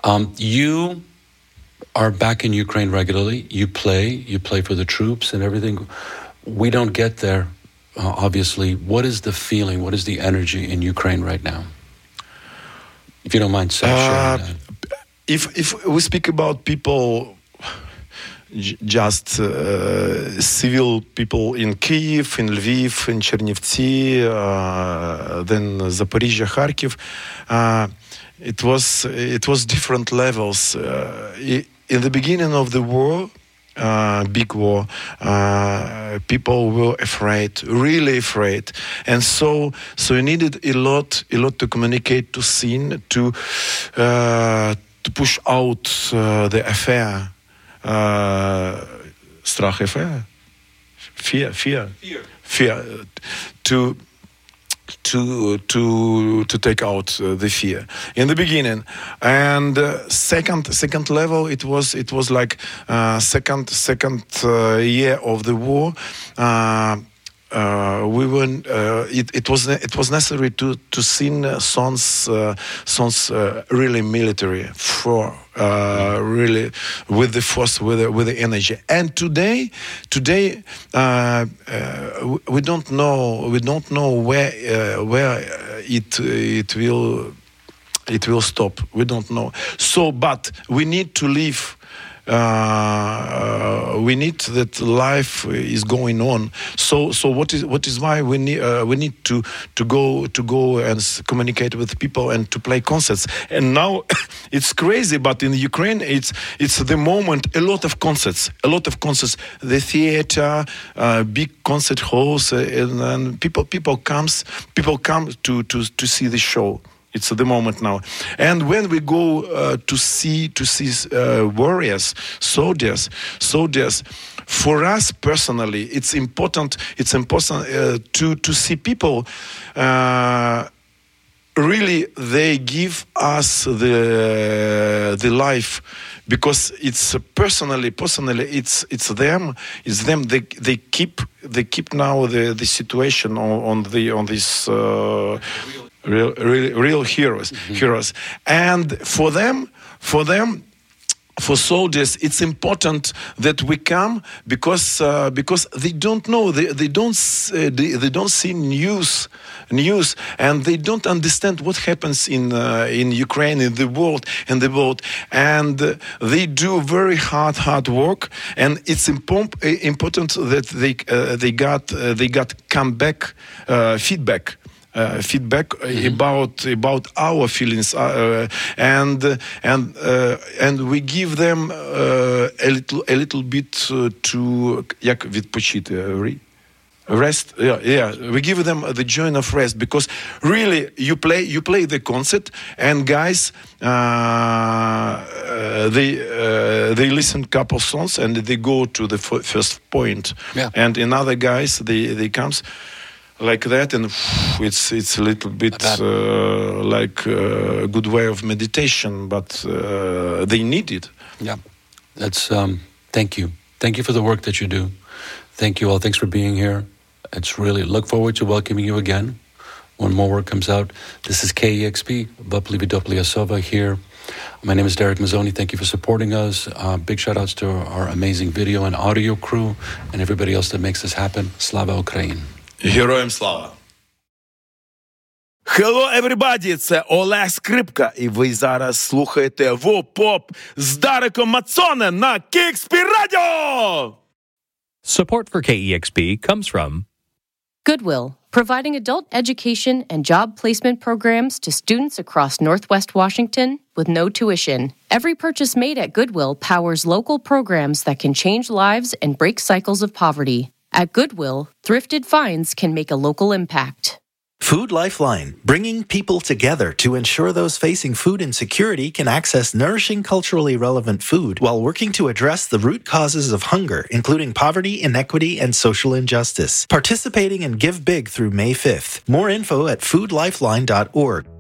You are back in Ukraine regularly. You play for the troops and everything. We don't get there, obviously. What is the feeling? What is the energy in Ukraine right now? If you don't mind sharing that. If we speak about people, just civil people in Kyiv, in Lviv, in Chernivtsi, then Zaporizhia, Kharkiv, it was different levels. In the beginning of the war, big war, people were afraid, really afraid, and so we needed a lot to communicate, to sing, to push out the affair, strach affair, fear, to take out the fear in the beginning. And second level, it was like second year of the war. It was necessary to sing songs really military, for really with the force, with the energy. And today we don't know where it will stop. We don't know. So, but we need to live. We need that life is going on. So what is why we need to go and communicate with people and to play concerts. And now it's crazy, but in Ukraine it's the moment. A lot of concerts. The theater, big concert halls, and people come to see the show. It's the moment now, and when we go to see warriors, soldiers. For us personally, it's important to see people. Really, they give us the life, because it's personally it's them. They keep now the situation on this. Real heroes. And for soldiers, it's important that we come, because they don't know, they don't see news, and they don't understand what happens in Ukraine, in the world, and they do very hard work, and it's important that they got comeback feedback. About our feelings, and we give them a little bit to як відпочити, rest. We give them the joy of rest, because really you play the concert, and guys they listen couple songs and they go to the first point, and in other guys they comes like that, and it's a little bit like a good way of meditation, but they need it. Yeah, that's thank you for the work that you do. Thank you all. Thanks for being here. It's really look forward to welcoming you again when more work comes out. This is KEXP, Vaplivi Dopli Asova here. My name is Derek Mazzoni. Thank you for supporting us. Big shout outs to our amazing video and audio crew and everybody else that makes this happen. Slava Ukraine. Героям слава! Hello everybody, це Олег Скрипка, і ви зараз слухаєте ВОПОП з Дариком Мацоне на KEXP Radio! Support for KEXP comes from Goodwill, providing adult education and job placement programs to students across Northwest Washington with no tuition. Every purchase made at Goodwill powers local programs that can change lives and break cycles of poverty. At Goodwill, thrifted finds can make a local impact. Food Lifeline, bringing people together to ensure those facing food insecurity can access nourishing, culturally relevant food while working to address the root causes of hunger, including poverty, inequity, and social injustice. Participating in Give Big through May 5th. More info at foodlifeline.org.